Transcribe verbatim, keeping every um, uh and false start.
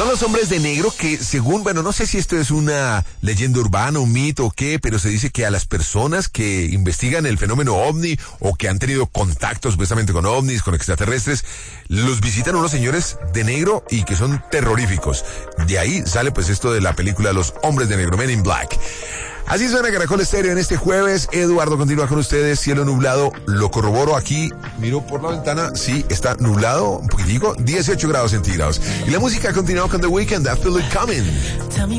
Son los hombres de negro que, según, bueno, no sé si esto es una leyenda urbana, un mito o qué, pero se dice que a las personas que investigan el fenómeno ovni o que han tenido contactos supuestamente con ovnis, con extraterrestres, los visitan unos señores de negro y que son terroríficos. De ahí sale pues esto de la película Los Hombres de Negro, Men in Black. Así suena Caracol Estéreo en este jueves. Eduardo continúa con ustedes. Cielo nublado, lo corroboro aquí. Miro por la ventana. Sí, está nublado, un poquitico, dieciocho grados centígrados. Y la música continúa con The Weeknd, I Feel It Coming.